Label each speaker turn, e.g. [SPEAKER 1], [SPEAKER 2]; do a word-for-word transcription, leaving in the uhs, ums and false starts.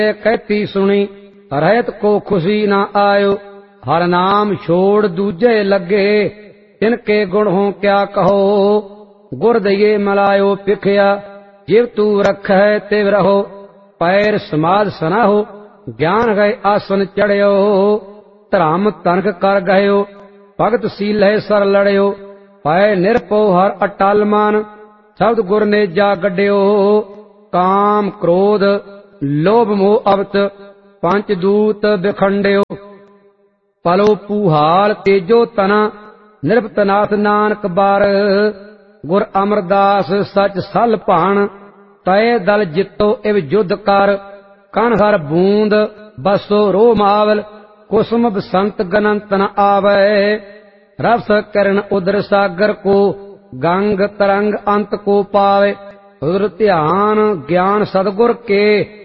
[SPEAKER 1] कहती सुनी रहत को खुशी न आयो। हर नाम छोड़ दूजे लगे इनके गुण हो क्या कहो। गुर दये मलायो पिखया जिव तू रख है तिव रहो। पैर समाध सनाहो ज्ञान गए आसन चढ़ियो। धर्म तनक कर गयो भगत सील है सर लड़ियो। पै निरपो हर अटल मान शब्द गुर ने जा गड्डियो। काम क्रोध लोभ मोह अवत पंच दूत बिखंडियो। पलो पूहाल तेजो तना निरपतनाथ नानक बार। गुर अमरदास सच सल भान तय दल जितो इव युद्ध कर। कन हर बूंद बसो रो मावल कुसुम बसंत गनंत न आवे। रस करण उदर सागर को गंग तरंग अंत को पावे। उदर ध्यान ज्ञान सदगुर के